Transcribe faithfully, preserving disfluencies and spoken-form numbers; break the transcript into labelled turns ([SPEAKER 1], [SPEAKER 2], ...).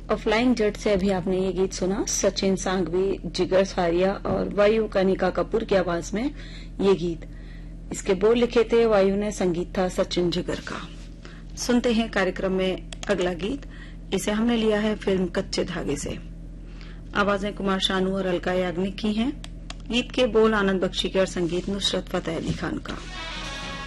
[SPEAKER 1] और फ्लाइंग जट से अभी आपने ये गीत सुना। सचिन सांघवी, जिगर सारिया और वायु कनिका कपूर की आवाज में ये गीत। इसके बोल लिखे थे वायु ने, संगीत था सचिन जिगर का। सुनते हैं कार्यक्रम में अगला गीत। इसे हमने लिया है फिल्म कच्चे धागे से। आवाजें कुमार शानू और अलका याग्निक की हैं। गीत के बोल आनंद बख्शी के और संगीत नुसरत फतेह अली खान का।